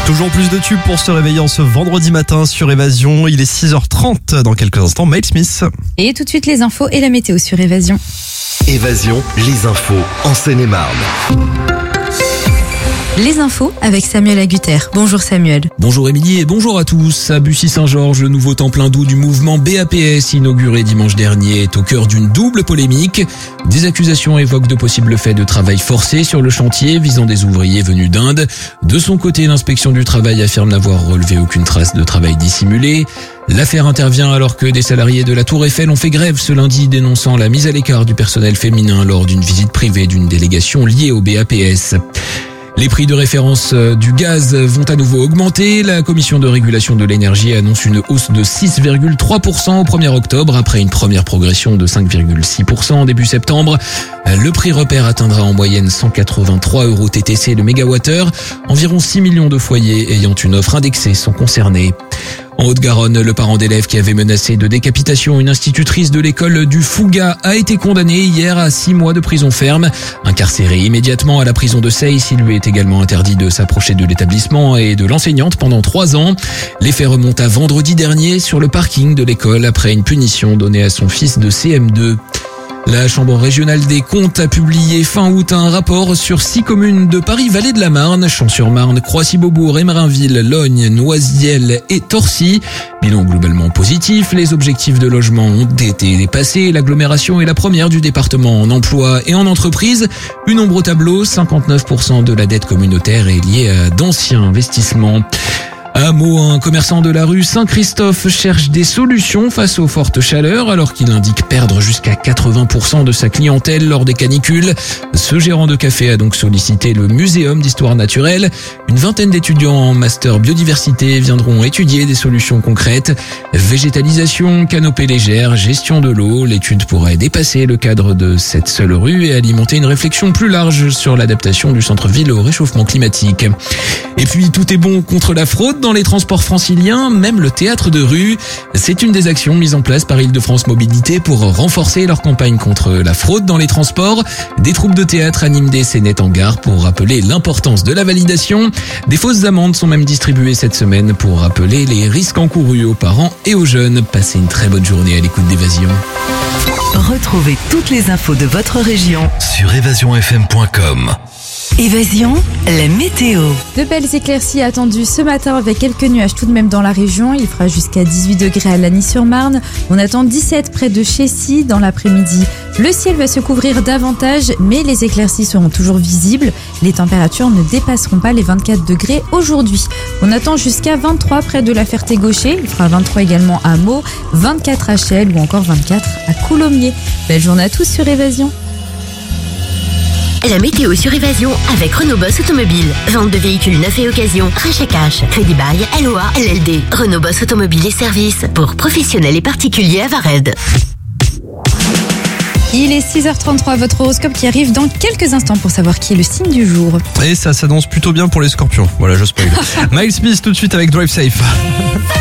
Toujours plus de tubes pour se réveiller en ce vendredi matin sur Évasion. Il est 6h30 dans quelques instants. Mail Smith. Et tout de suite les infos et la météo sur Évasion. Évasion, les infos en Seine-et-Marne. Les infos avec Samuel Agutter. Bonjour Samuel. Bonjour Émilie et bonjour à tous. À Bussy-Saint-Georges, le nouveau temps plein doux du mouvement BAPS inauguré dimanche dernier est au cœur d'une double polémique. Des accusations évoquent de possibles faits de travail forcé sur le chantier visant des ouvriers venus d'Inde. De son côté, l'inspection du travail affirme n'avoir relevé aucune trace de travail dissimulé. L'affaire intervient alors que des salariés de la Tour Eiffel ont fait grève ce lundi dénonçant la mise à l'écart du personnel féminin lors d'une visite privée d'une délégation liée au BAPS. Les prix de référence du gaz vont à nouveau augmenter. La commission de régulation de l'énergie annonce une hausse de 6,3% au 1er octobre après une première progression de 5,6% en début septembre. Le prix repère atteindra en moyenne 183 € TTC le mégawattheure. Environ 6 millions de foyers ayant une offre indexée sont concernés. En Haute-Garonne, le parent d'élève qui avait menacé de décapitation une institutrice de l'école du Fougas a été condamné hier à 6 mois de prison ferme. Incarcéré immédiatement à la prison de Seyss, il lui est également interdit de s'approcher de l'établissement et de l'enseignante pendant 3 ans. Les faits remontent à vendredi dernier sur le parking de l'école après une punition donnée à son fils de CM2. La Chambre régionale des comptes a publié fin août un rapport sur 6 communes de Paris-Vallée de la Marne, Champs-sur-Marne, Croissy-Beaubourg, Emerinville, Logne, Noisiel et Torcy. Bilan globalement positif, les objectifs de logement ont été dépassés. L'agglomération est la première du département en emploi et en entreprise. Une ombre au tableau, 59% de la dette communautaire est liée à d'anciens investissements. À Meaux, un commerçant de la rue Saint-Christophe cherche des solutions face aux fortes chaleurs alors qu'il indique perdre jusqu'à 80% de sa clientèle lors des canicules. Ce gérant de café a donc sollicité le Muséum d'histoire naturelle. Une vingtaine d'étudiants en master biodiversité viendront étudier des solutions concrètes. Végétalisation, canopée légère, gestion de l'eau. L'étude pourrait dépasser le cadre de cette seule rue et alimenter une réflexion plus large sur l'adaptation du centre-ville au réchauffement climatique. Et puis tout est bon contre la fraude dans les transports franciliens, même le théâtre de rue. C'est une des actions mises en place par Île-de-France Mobilité pour renforcer leur campagne contre la fraude dans les transports. Des troupes de théâtre animent des scénettes en gare pour rappeler l'importance de la validation. Des fausses amendes sont même distribuées cette semaine pour rappeler les risques encourus aux parents et aux jeunes. Passez une très bonne journée à l'écoute d'Évasion. Retrouvez toutes les infos de votre région Sur évasionfm.com. Évasion, la météo. De belles éclaircies attendues ce matin avec quelques nuages tout de même dans la région. Il fera jusqu'à 18 degrés à Lagny-sur-Marne. On attend 17 près de Chessy dans l'après-midi. Le ciel va se couvrir davantage, mais les éclaircies seront toujours visibles. Les températures ne dépasseront pas les 24 degrés aujourd'hui. On attend jusqu'à 23 près de la Ferté-Gaucher. Il fera 23 également à Meaux, 24 à Chelles ou encore 24 à Coulommiers. Belle journée à tous sur Évasion. La météo sur Évasion avec Renault Boss Automobile. Vente de véhicules neufs et occasion, rachat cash, crédit bail, LOA, LLD. Renault Boss Automobile et services pour professionnels et particuliers à Vared. Il est 6h33, votre horoscope qui arrive dans quelques instants pour savoir qui est le signe du jour. Et ça s'annonce plutôt bien pour les scorpions. Voilà, je spoil. Miles Smith tout de suite avec Drive Safe.